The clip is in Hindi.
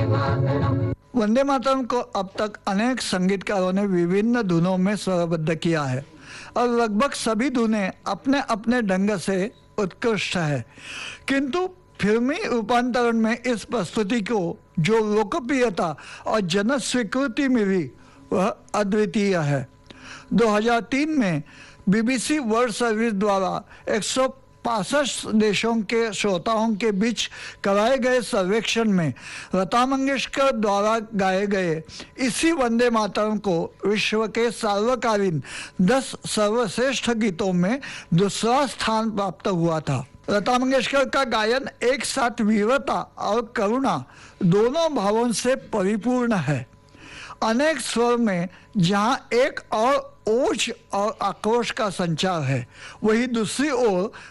वंदे मातरम को अब तक अनेक संगीतकारों ने विभिन्न धुनों में स्वरबद्ध किया है और लगभग सभी धुनें अपने अपने ढंग से उत्कृष्ट है, किंतु फिल्मी रूपांतरण में इस प्रस्तुति को जो लोकप्रियता और जन स्वीकृति मिली वह अद्वितीय है। 2003 में बीबीसी वर्ल्ड सर्विस द्वारा 165 देशों के श्रोताओं के बीच कराए गए सर्वेक्षण में लता मंगेशकर द्वारा गाए गए इसी वंदे मातरम को विश्व के सार्वकालीन 10 सर्वश्रेष्ठ गीतों में दूसरा स्थान प्राप्त हुआ था। लता मंगेशकर का गायन एक साथ वीरता और करुणा दोनों भावों से परिपूर्ण है। अनेक स्वर में जहां एक और ओज और आक्रोश का संचार है, वही दूसरी ओर